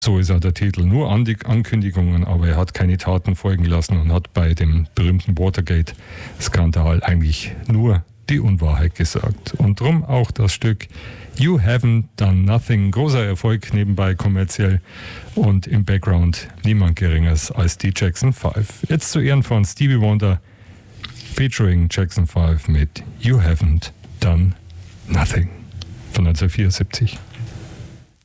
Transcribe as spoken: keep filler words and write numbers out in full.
So ist auch der Titel. Nur Ankündigungen, aber er hat keine Taten folgen lassen und hat bei dem berühmten Watergate-Skandal eigentlich nur die Unwahrheit gesagt. Und drum auch das Stück You Haven't Done Nothing. Großer Erfolg nebenbei kommerziell und im Background niemand Geringeres als die Jackson Five. Jetzt zu Ehren von Stevie Wonder featuring Jackson Five mit You Haven't Done Nothing von neunzehnhundertvierundsiebzig.